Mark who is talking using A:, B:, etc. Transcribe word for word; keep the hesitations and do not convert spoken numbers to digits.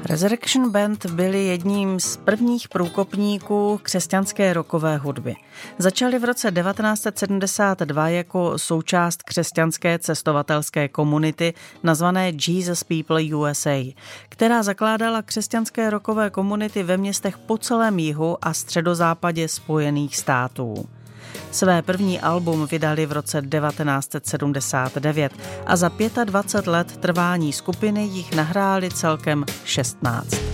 A: Resurrection Band byli jedním z prvních průkopníků křesťanské rockové hudby. Začali v roce devatenáct set sedmdesát dva jako součást křesťanské cestovatelské komunity nazvané Jesus People U S A, která zakládala křesťanské rockové komunity ve městech po celém jihu a středozápadě Spojených států. Své první album vydali v roce devatenáct set sedmdesát devět a za dvacet pět let trvání skupiny jich nahráli celkem šestnáct.